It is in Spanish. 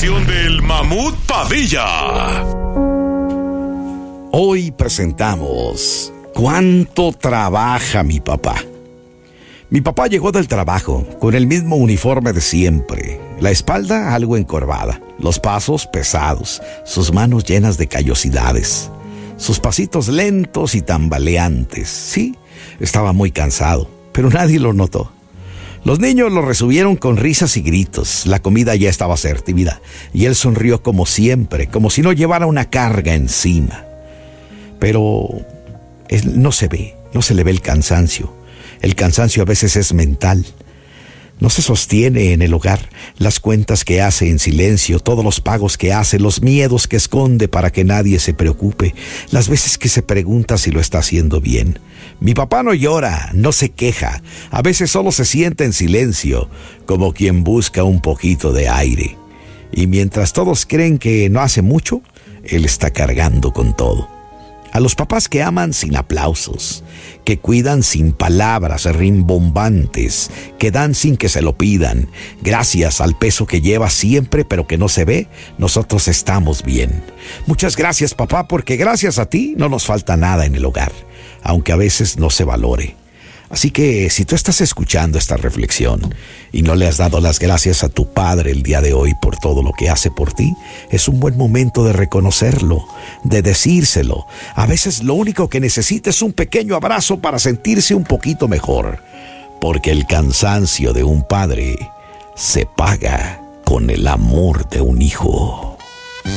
sección del Mamut Padilla. Hoy presentamos ¿Cuánto trabaja mi papá? Mi papá llegó del trabajo con el mismo uniforme de siempre, la espalda algo encorvada, los pasos pesados, sus manos llenas de callosidades, sus pasitos lentos y tambaleantes. Sí, estaba muy cansado, pero nadie lo notó. Los niños lo recibieron con risas y gritos. La comida ya estaba servida y él sonrió como siempre, como si no llevara una carga encima. Pero no se le ve el cansancio. El cansancio a veces es mental. No se sostiene en el hogar, las cuentas que hace en silencio, todos los pagos que hace, los miedos que esconde para que nadie se preocupe, las veces que se pregunta si lo está haciendo bien. Mi papá no llora, no se queja, a veces solo se sienta en silencio, como quien busca un poquito de aire. Y mientras todos creen que no hace mucho, él está cargando con todo. A los papás que aman sin aplausos, que cuidan sin palabras rimbombantes, que dan sin que se lo pidan, gracias al peso que lleva siempre pero que no se ve, nosotros estamos bien. Muchas gracias, papá, porque gracias a ti no nos falta nada en el hogar, aunque a veces no se valore. Así que si tú estás escuchando esta reflexión y no le has dado las gracias a tu padre el día de hoy por todo lo que hace por ti, es un buen momento de reconocerlo, de decírselo. A veces lo único que necesita es un pequeño abrazo para sentirse un poquito mejor, porque el cansancio de un padre se paga con el amor de un hijo.